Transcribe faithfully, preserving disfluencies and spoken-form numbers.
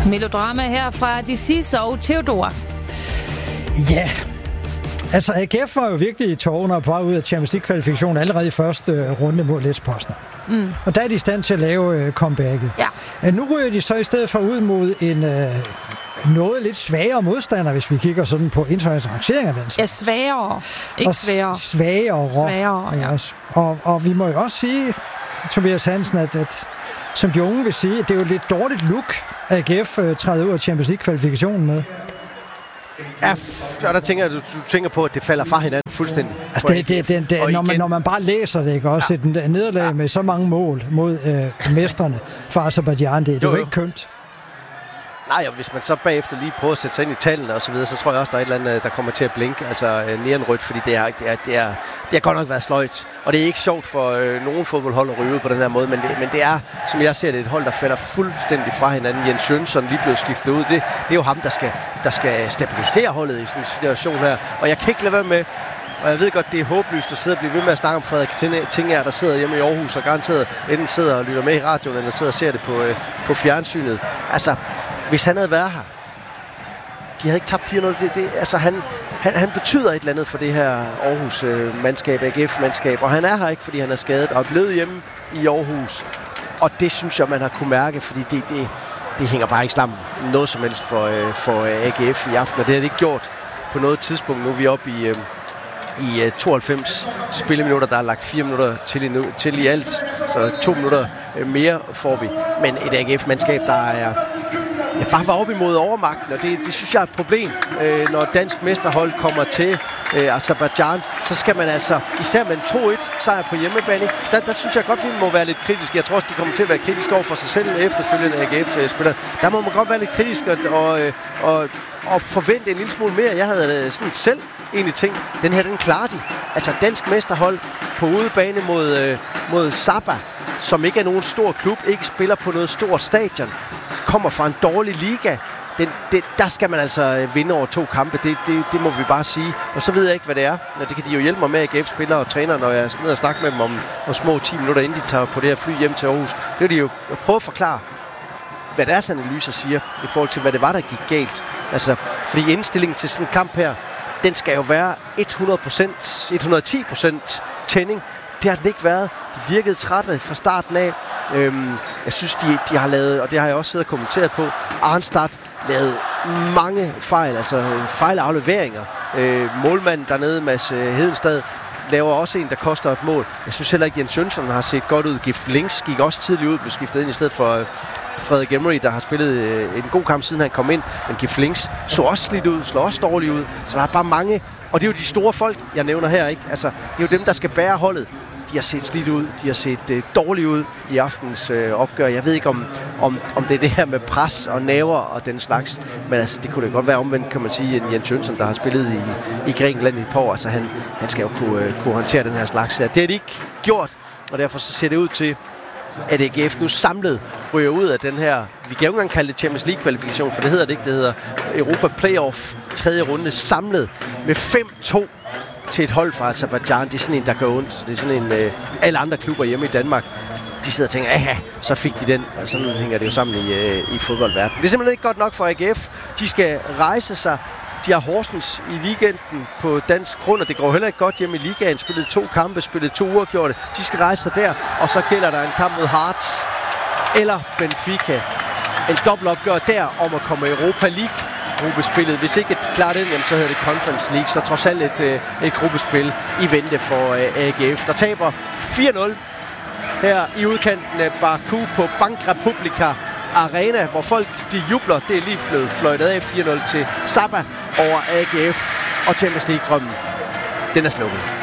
Melodrama her fra D C og Theodora. Ja, altså A G F var jo virkelig i tårerne og på vej ud af Champions League-kvalifikationen allerede i første runde mod Lech Poznan. Mm. Og der er de i stand til at lave uh, comebacket. Ja. Nu ryger de så i stedet for ud mod en uh, noget lidt svagere modstander, hvis vi kigger sådan på internationale rangeringer. Ja, svagere. Ikke svagere. Svagere. Svagere, ja. Også. Og, og vi må jo også sige, Tobias Hansen, at, at som de unge vil sige, at det er jo et lidt dårligt look, at A G F uh, træder ud af Champions League-kvalifikationen med. Ja, og der tænker du, du tænker på, at det falder fra hinanden fuldstændig. Altså, det, det, det, det, når, man, når man bare læser det, ikke? Også ja. Et nederlag ja. med så mange mål mod øh, mestrene fra Aserbajdsjan, det, det er jo ikke kønt. Nej, og hvis man så bagefter lige prøver at sætte sig ind i tallene og så videre, så tror jeg også, der er et eller andet, der kommer til at blinke, altså øh, neonrødt, fordi det er, det, er, det, er, det har godt nok været sløjt. Og det er ikke sjovt for øh, nogen fodboldhold at ryge ud på den her måde, men det, men det er, som jeg ser det, et hold, der falder fuldstændig fra hinanden. Jens Jønsson lige blevet skiftet ud. Det, det er jo ham, der skal, der skal stabilisere holdet i sådan en situation her. Og jeg kan ikke lade være med, og jeg ved godt, det er håbløst at sidde og blive ved med at snakke om Frederik Tinger, der sidder hjemme i Aarhus og garanteret enten sidder og lytter med i radioen, eller sidder og ser det på, øh, på fjernsynet. Altså, hvis han havde været her, de havde ikke tabt fire nul. Det, det, altså han, han, han betyder et eller andet for det her Aarhus-mandskab, A G F-mandskab, og han er her ikke, fordi han er skadet og er blevet hjemme i Aarhus. Og det synes jeg, man har kunne mærke, fordi det, det, det hænger bare ikke sammen noget som helst for, øh, for A G F i aften, og det har det ikke gjort på noget tidspunkt. Nu er vi oppe i, øh, i tooghalvfems spilleminutter, der er lagt fire minutter til i, nu, til i alt, så to minutter øh, mere får vi. Men et A G F-mandskab, der er ja, bare var op imod overmagten, og det, det synes jeg er et problem, øh, når dansk mesterhold kommer til øh, Aserbajdsjan, så skal man altså, især med en to et sejr på hjemmebane, der, der synes jeg godt, vi må være lidt kritiske. Jeg tror også, de kommer til at være kritiske over for sig selv efterfølgende A G F-spillere. Der må man godt være lidt kritisk og, og, og, og forvente en lille smule mere. Jeg havde sådan selv egentlig tænkt, den her, den klarer de. Altså dansk mesterhold på udebane mod, øh, mod Saba, som ikke er nogen stor klub, ikke spiller på noget stort stadion, kommer fra en dårlig liga. Den, det, der skal man altså vinde over to kampe, det, det, det må vi bare sige. Og så ved jeg ikke, hvad det er. Det kan de jo hjælpe mig med, A G F-spillere og trænere, når jeg skal ned og snakke med dem om, om små ti minutter, inden de tager på det her fly hjem til Aarhus. Det vil de jo prøve at forklare, hvad deres analyser siger, i forhold til, hvad det var, der gik galt. Altså, fordi indstillingen til sådan en kamp her, den skal jo være hundrede procent, et hundrede og ti procent tænding. Det har den ikke været. De virkede trætte fra starten af. Øhm, jeg synes, de, de har lavet, og det har jeg også siddet og kommenteret på, Arnstad lavet mange fejl, altså fejlafleveringer. Øh, målmanden dernede, Mads Hedenstad, laver også en, der koster et mål. Jeg synes heller ikke, Jens Jønsson har set godt ud. Gif Links gik også tidligt ud, blev skiftet ind i stedet for Frederik Emery, der har spillet øh, en god kamp, siden han kom ind. Men Gif Links så også slidt ud, slår også dårligt ud. Så der er bare mange, og det er jo de store folk, jeg nævner her, ikke? Altså, det er jo dem, der skal bære holdet. De har set slidt ud, de har set øh, dårligt ud i aftens øh, opgør. Jeg ved ikke, om, om, om det er det her med pres og næver og den slags, men altså, det kunne da godt være omvendt, kan man sige, en Jens Jønsson, der har spillet i, i Grækenland i et par år. Altså, han, han skal jo kunne, øh, kunne håndtere den her slags. Ja, det har de ikke gjort, og derfor så ser det ud til, at A G F nu samlet ryger ud af den her, vi kan jo ikke engang kalde det Champions League-kvalifikation, for det hedder det ikke, det hedder Europa Playoff tredje runde, samlet med fem to til et hold fra Aserbajdsjan. Det er sådan en, der gør ondt. Det er sådan en, øh, alle andre klubber hjemme i Danmark, de sidder og tænker, aha, så fik de den. Og sådan hænger det jo sammen i, øh, i fodboldverdenen. Det er simpelthen ikke godt nok for A G F. De skal rejse sig. De har Horsens i weekenden på dansk grund, og det går heller ikke godt hjemme i ligaen. Spillet to kampe, spillet to uafgjorte. De skal rejse sig der, og så gælder der en kamp mod Hearts eller Benfica. En dobbeltopgør der om at komme i Europa League gruppespillet. Hvis ikke de klarer den, jamen, så hedder det Conference League. Så trods alt et, et gruppespil i vente for A G F. Der taber fire nul her i udkanten af Baku på Bank Republika Arena, hvor folk de jubler. Det er lige blevet fløjtet af fire nul til Saba over A G F, og Champions League-drømmen, den er slukket.